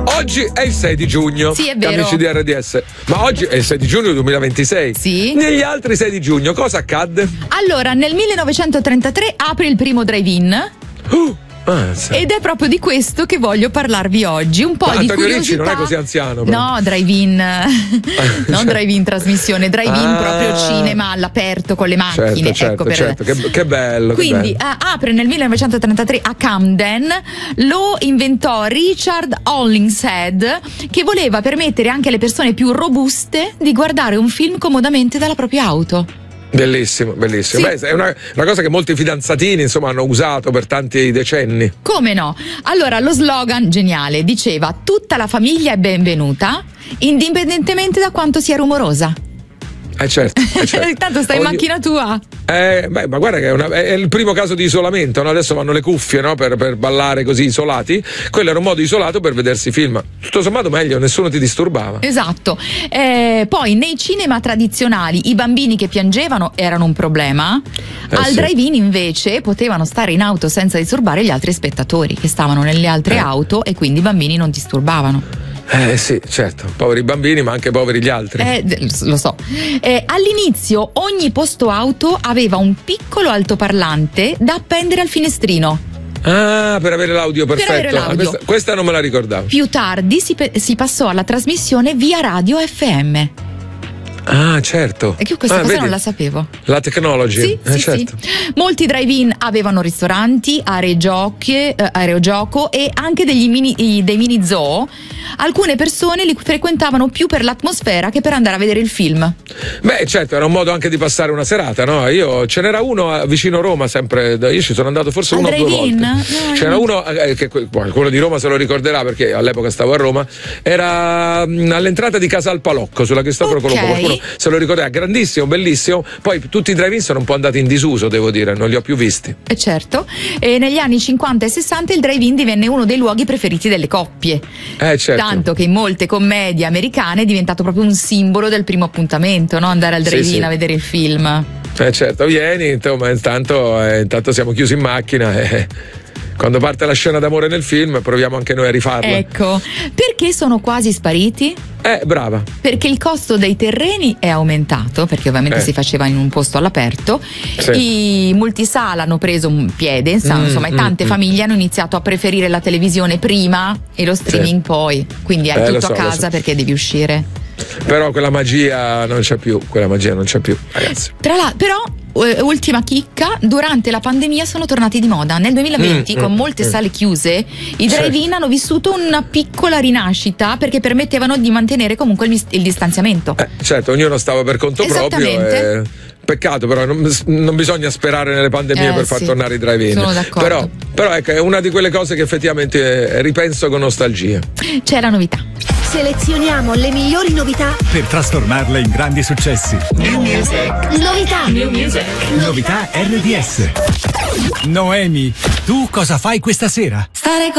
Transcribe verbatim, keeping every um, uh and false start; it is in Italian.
Oggi è il sei di giugno. Sì, è vero. Amici di R D S. Ma oggi è il sei di giugno duemilaventisei. Sì. Negli altri sei di giugno cosa accadde? Allora, nel millenovecentotrentatré apre il primo drive-in. Uh. Ah, sì. Ed è proprio di questo che voglio parlarvi oggi. Un po' Ma di Antonio curiosità. Ricci non è così anziano, però. No, drive-in. Non drive-in trasmissione, drive-in Ah. proprio cinema all'aperto con le macchine. Certo, certo, ecco per... certo. Che, che bello. Quindi che bello. eh, apre nel millenovecentotrentatré a Camden, lo inventò Richard Hollingshead, che voleva permettere anche alle persone più robuste di guardare un film comodamente dalla propria auto. Bellissimo, bellissimo. Sì. Beh, è una, una cosa che molti fidanzatini insomma hanno usato per tanti decenni. Come no? Allora, lo slogan geniale diceva: tutta la famiglia è benvenuta, indipendentemente da quanto sia rumorosa. Eh certo, eh certo. Tanto stai in Ogni- macchina tua. Eh, beh, ma guarda che è, una- è il primo caso di isolamento, no? Adesso vanno le cuffie, no? per, per ballare così isolati. Quello era un modo isolato per vedersi film. Tutto sommato meglio, nessuno ti disturbava. Esatto. Eh, poi nei cinema tradizionali i bambini che piangevano erano un problema. Eh, Al sì. drive-in invece potevano stare in auto senza disturbare gli altri spettatori che stavano nelle altre Eh. auto, e quindi i bambini non disturbavano. Eh sì, certo, poveri bambini ma anche poveri gli altri. Eh, d- lo so. Eh, all'inizio ogni posto auto aveva un piccolo altoparlante da appendere al finestrino. Ah, per avere l'audio perfetto. avere l'audio. Ah, questa, questa non me la ricordavo. Più tardi si, pe- si passò alla trasmissione via radio F M. Ah, certo. E che io questa Ah, cosa vedi? non la sapevo. La technology. Sì, eh, sì, certo. sì. Molti drive-in avevano ristoranti, aree giochi, eh, aerogioco e anche degli mini, i- dei mini zoo. Alcune persone li frequentavano più per l'atmosfera che per andare a vedere il film. Beh, certo, era un modo anche di passare una serata, no? Io ce n'era uno a- vicino Roma, sempre. da- Io ci sono andato forse Al una o due drive-in? volte. No, C'era io- uno eh, che qualcuno di Roma se lo ricorderà perché all'epoca stavo a Roma. Era mh, all'entrata di Casal Palocco sulla Cristoforo Ok. Colombo. Qualcuno se lo ricorderà, grandissimo, bellissimo. Poi tutti i drive-in sono un po' andati in disuso, devo dire, non li ho più visti. E certo, e negli anni cinquanta e sessanta il drive-in divenne uno dei luoghi preferiti delle coppie. Eh, certo. Tanto che in molte commedie americane è diventato proprio un simbolo del primo appuntamento, no? Andare al Sì, drive-in sì. a vedere il film. Eh, certo, vieni, insomma, intanto, eh, intanto siamo chiusi in macchina e quando parte la scena d'amore nel film proviamo anche noi a rifarla. Ecco, perché sono quasi spariti? Eh, brava. Perché il costo dei terreni è aumentato, perché ovviamente Eh. si faceva in un posto all'aperto. Sì. I multisala hanno preso un piede, insomma, Mm, insomma, e mm, tante mm. famiglie hanno iniziato a preferire la televisione prima e lo streaming poi. Quindi hai Eh, lo tutto so, a lo casa so. perché devi uscire. Però quella magia non c'è più, quella magia non c'è più, ragazzi. Tra l'altro, però, eh, ultima chicca, durante la pandemia sono tornati di moda. Nel duemilaventi, Mm, con mm, molte mm. sale chiuse, i drive-in Certo. hanno vissuto una piccola rinascita perché permettevano di mantenere comunque il, il distanziamento. Eh, certo, ognuno stava per conto proprio. Esattamente. E... Peccato, però non, non bisogna sperare nelle pandemie Eh, per far sì, tornare i drive-in. sono d'accordo. Però, però ecco, è una di quelle cose che effettivamente eh, ripenso con nostalgia. C'è la novità. Selezioniamo le migliori novità. Per trasformarle in grandi successi. Novità. Novità R D S. Noemi, tu cosa fai questa sera? Stare con